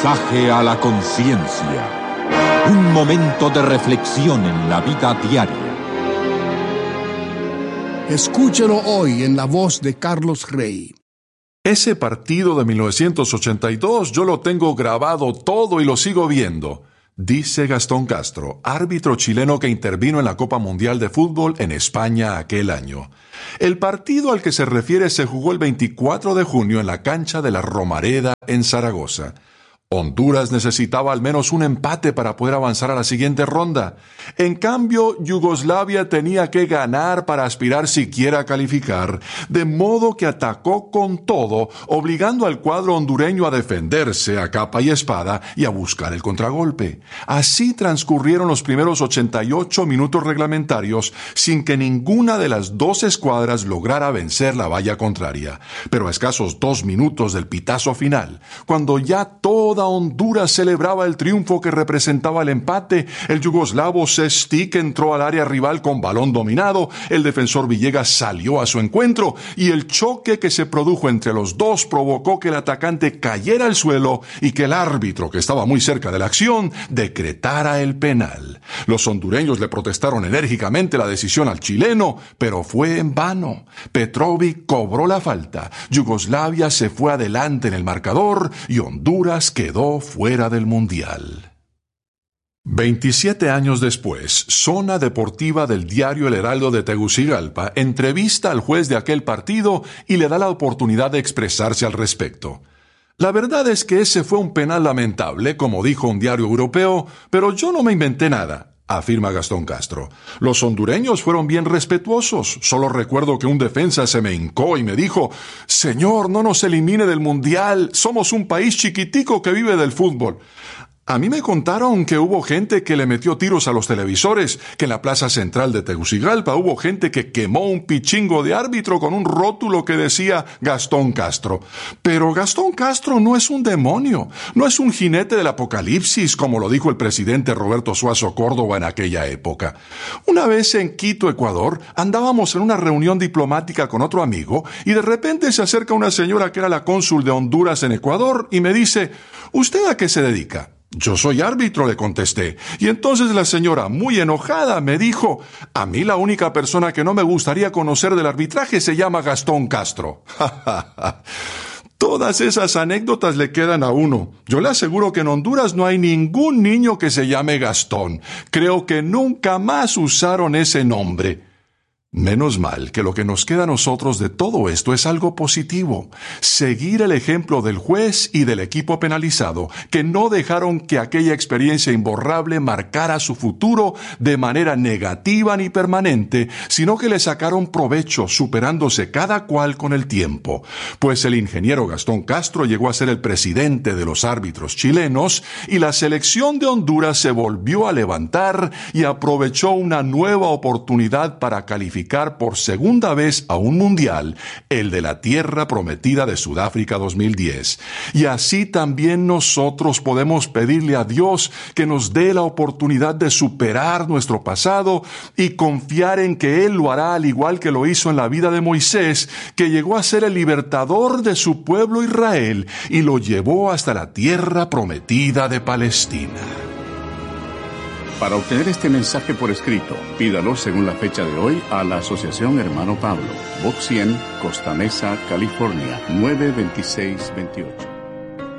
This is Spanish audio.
mensaje a la conciencia. Un momento de reflexión en la vida diaria. Escúchelo hoy en la voz de Carlos Rey. Ese partido de 1982 yo lo tengo grabado todo y lo sigo viendo, dice Gastón Castro, árbitro chileno que intervino en la Copa Mundial de Fútbol en España aquel año. El partido al que se refiere se jugó el 24 de junio en la cancha de la Romareda en Zaragoza. Honduras necesitaba al menos un empate para poder avanzar a la siguiente ronda. En cambio, Yugoslavia tenía que ganar para aspirar siquiera a calificar, de modo que atacó con todo, obligando al cuadro hondureño a defenderse a capa y espada y a buscar el contragolpe. Así transcurrieron los primeros 88 minutos reglamentarios sin que ninguna de las dos escuadras lograra vencer la valla contraria. Pero a escasos 2 minutos del pitazo final, cuando ya toda Honduras celebraba el triunfo que representaba el empate, el yugoslavo Sestik entró al área rival con balón dominado, el defensor Villegas salió a su encuentro y el choque que se produjo entre los dos provocó que el atacante cayera al suelo y que el árbitro, que estaba muy cerca de la acción, decretara el penal. Los hondureños le protestaron enérgicamente la decisión al chileno, pero fue en vano. Petrovic cobró la falta, Yugoslavia se fue adelante en el marcador y Honduras quedó fuera del Mundial. 27 años después, Zona Deportiva del diario El Heraldo de Tegucigalpa entrevista al juez de aquel partido y le da la oportunidad de expresarse al respecto. La verdad es que ese fue un penal lamentable, como dijo un diario europeo, pero yo no me inventé nada, afirma Gastón Castro. Los hondureños fueron bien respetuosos. Solo recuerdo que un defensa se me hincó y me dijo: «Señor, no nos elimine del Mundial. Somos un país chiquitico que vive del fútbol». A mí me contaron que hubo gente que le metió tiros a los televisores, que en la plaza central de Tegucigalpa hubo gente que quemó un pichingo de árbitro con un rótulo que decía Gastón Castro. Pero Gastón Castro no es un demonio, no es un jinete del apocalipsis, como lo dijo el presidente Roberto Suazo Córdoba en aquella época. Una vez en Quito, Ecuador, andábamos en una reunión diplomática con otro amigo y de repente se acerca una señora que era la cónsul de Honduras en Ecuador y me dice: «¿Usted a qué se dedica?». «Yo soy árbitro», le contesté. Y entonces la señora, muy enojada, me dijo: «A mí la única persona que no me gustaría conocer del arbitraje se llama Gastón Castro». Todas esas anécdotas le quedan a uno. Yo le aseguro que en Honduras no hay ningún niño que se llame Gastón. Creo que nunca más usaron ese nombre. Menos mal que lo que nos queda a nosotros de todo esto es algo positivo. Seguir el ejemplo del juez y del equipo penalizado, que no dejaron que aquella experiencia imborrable marcara su futuro de manera negativa ni permanente, sino que le sacaron provecho, superándose cada cual con el tiempo. Pues el ingeniero Gastón Castro llegó a ser el presidente de los árbitros chilenos y la selección de Honduras se volvió a levantar y aprovechó una nueva oportunidad para calificar por segunda vez a un mundial, el de la Tierra Prometida de Sudáfrica 2010. Y así también nosotros podemos pedirle a Dios que nos dé la oportunidad de superar nuestro pasado y confiar en que Él lo hará al igual que lo hizo en la vida de Moisés, que llegó a ser el libertador de su pueblo Israel y lo llevó hasta la Tierra Prometida de Palestina. Para obtener este mensaje por escrito, pídalo según la fecha de hoy a la Asociación Hermano Pablo, Box 100, Costa Mesa, California, 92628.